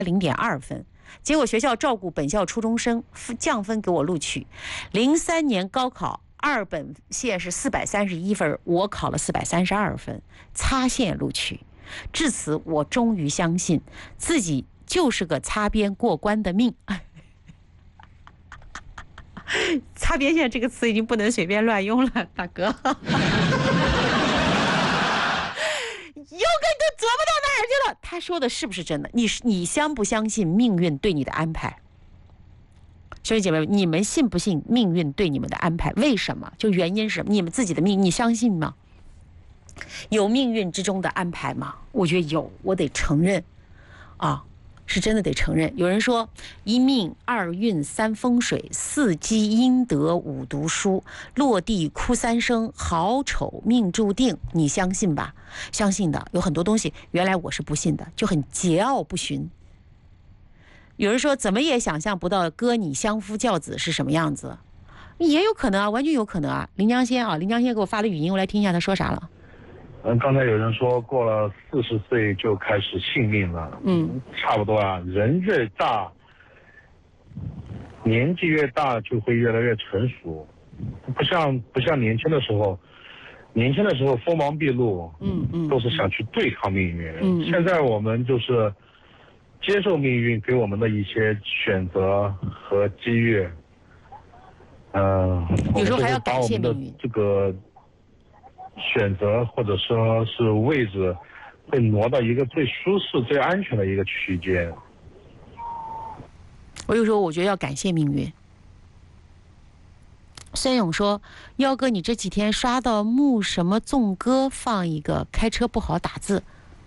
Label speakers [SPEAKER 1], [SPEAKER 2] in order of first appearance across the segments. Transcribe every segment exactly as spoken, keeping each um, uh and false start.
[SPEAKER 1] 零点二分。结果学校照顾本校初中生，降分给我录取。零三年高考二本线是四百三十一分，我考了四百三十二分，擦线录取。至此，我终于相信自己就是个擦边过关的命。擦边线这个词已经不能随便乱用了，大哥。又跟都琢磨到哪儿去了？他说的是不是真的？你你相不相信命运对你的安排？兄弟姐妹，你们信不信命运对你们的安排？为什么？就原因是什么？你们自己的命，你相信吗？有命运之中的安排吗？我觉得有，我得承认，啊，是真的得承认。有人说一命二运三风水四积阴德五读书落地哭三声好丑命注定，你相信吧？相信的。有很多东西原来我是不信的，就很桀骜不驯。有人说怎么也想象不到哥你相夫教子是什么样子，也有可能啊，完全有可能啊。临江仙啊，临江仙给我发的语音，我来听一下他说啥了。
[SPEAKER 2] 嗯，刚才有人说过了四十岁就开始信命了，
[SPEAKER 1] 嗯，
[SPEAKER 2] 差不多啊。人越大，年纪越大就会越来越成熟，不像不像年轻的时候，年轻的时候锋芒毕露，
[SPEAKER 1] 嗯嗯，
[SPEAKER 2] 都是想去对抗命运。
[SPEAKER 1] 嗯，
[SPEAKER 2] 现在我们就是接受命运给我们的一些选择和机遇。嗯、呃，
[SPEAKER 1] 有时候还要感谢命运。
[SPEAKER 2] 这个选择或者说是位置会挪到一个最舒适最安全的一个区间。
[SPEAKER 1] 我有时候我觉得要感谢命运。孙勇说幺哥你这几天刷到木什么纵歌放一个开车不好打字，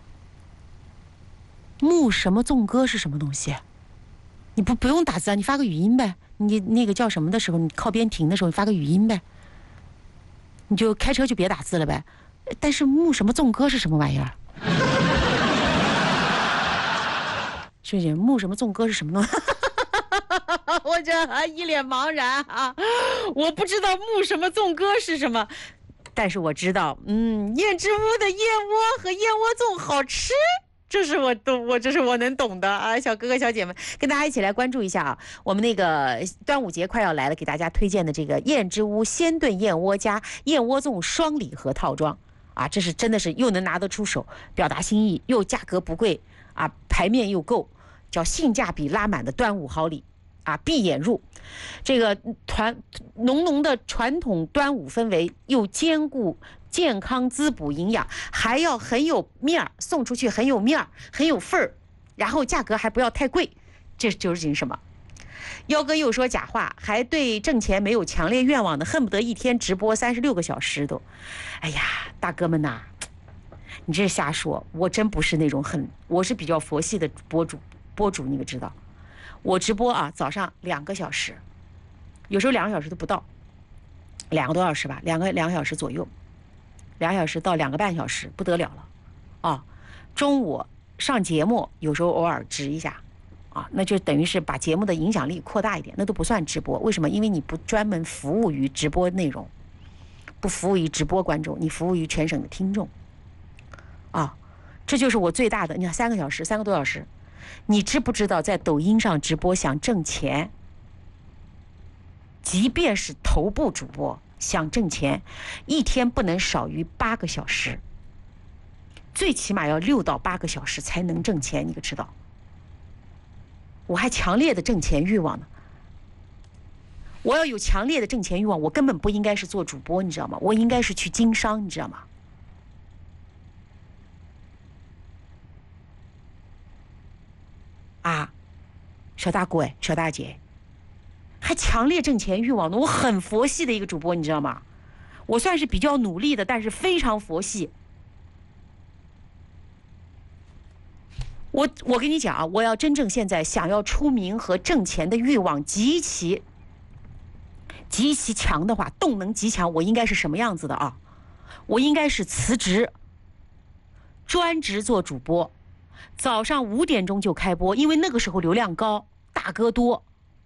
[SPEAKER 1] 木什么纵歌是什么东西？你不不用打字啊，你发个语音呗，你那个叫什么的时候，你靠边停的时候你发个语音呗，你就开车就别打字了呗。但是木什么纵歌是什么玩意儿？学姐，木什么纵歌是什么东西？我这啊一脸茫然啊，我不知道木什么纵歌是什么，但是我知道，嗯，燕之屋的燕窝和燕窝粽好吃。这是我懂，我这是我能懂的啊！小哥哥小姐们，跟大家一起来关注一下啊，我们那个端午节快要来了，给大家推荐的这个燕之屋鲜炖燕窝加燕窝粽双礼盒套装啊，这是真的是又能拿得出手，表达心意，又价格不贵啊，排面又够，叫性价比拉满的端午好礼啊！闭眼入，这个团浓浓的传统端午氛围，又兼顾健康滋补营养，还要很有面儿，送出去很有面儿，很有份儿，然后价格还不要太贵，这究竟什么？幺哥又说假话，还对挣钱没有强烈愿望的，恨不得一天直播三十六个小时都。哎呀，大哥们呐、啊，你这瞎说，我真不是那种很，我是比较佛系的博主，博主你可知道？我直播啊，早上两个小时，有时候两个小时都不到，两个多小时吧，两个两个小时左右。两小时到两个半小时不得了了啊！中午上节目有时候偶尔直一下啊，那就等于是把节目的影响力扩大一点，那都不算直播。为什么？因为你不专门服务于直播内容，不服务于直播观众，你服务于全省的听众啊！这就是我最大的。你看三个小时，三个多小时，你知不知道在抖音上直播想挣钱，即便是头部主播想挣钱，一天不能少于八个小时，最起码要六到八个小时才能挣钱，你可知道？我还强烈的挣钱欲望呢。我要有强烈的挣钱欲望，我根本不应该是做主播，你知道吗？我应该是去经商，你知道吗？啊，小大哥哎，小大姐。还强烈挣钱欲望呢，我很佛系的一个主播，你知道吗？我算是比较努力的，但是非常佛系。我我跟你讲啊，我要真正现在想要出名和挣钱的欲望极其极其强的话，动能极强，我应该是什么样子的啊？我应该是辞职，专职做主播，早上五点钟就开播，因为那个时候流量高，大哥多。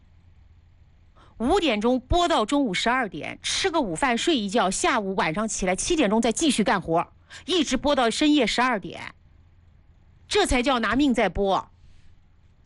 [SPEAKER 1] 五点钟播到中午十二点，吃个午饭睡一觉，下午晚上起来七点钟再继续干活，一直播到深夜十二点，这才叫拿命在播。